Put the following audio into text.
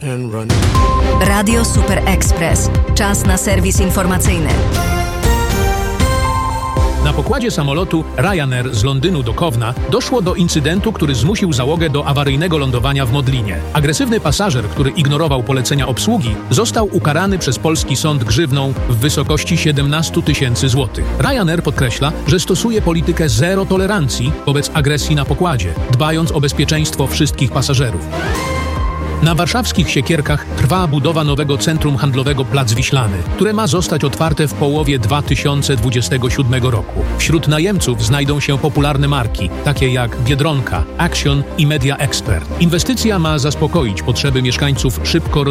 Radio Super Express. Czas na serwis informacyjny. Na pokładzie samolotu Ryanair z Londynu do Kowna doszło do incydentu, który zmusił załogę do awaryjnego lądowania w Modlinie. Agresywny pasażer, który ignorował polecenia obsługi, został ukarany przez polski sąd grzywną w wysokości 17 000 złotych. Ryanair podkreśla, że stosuje politykę zero tolerancji wobec agresji na pokładzie, dbając o bezpieczeństwo wszystkich pasażerów. Na warszawskich Siekierkach trwa budowa nowego centrum handlowego Plac Wiślany, które ma zostać otwarte w połowie 2027 roku. Wśród najemców znajdą się popularne marki, takie jak Biedronka, Action i Media Expert. Inwestycja ma zaspokoić potrzeby mieszkańców szybko